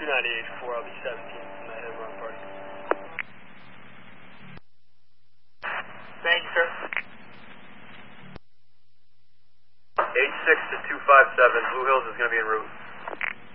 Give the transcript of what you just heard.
29884, I'll be 17 from that hit and run party. Thank you, sir. 86 to 257, Blue Hills is going to be en route.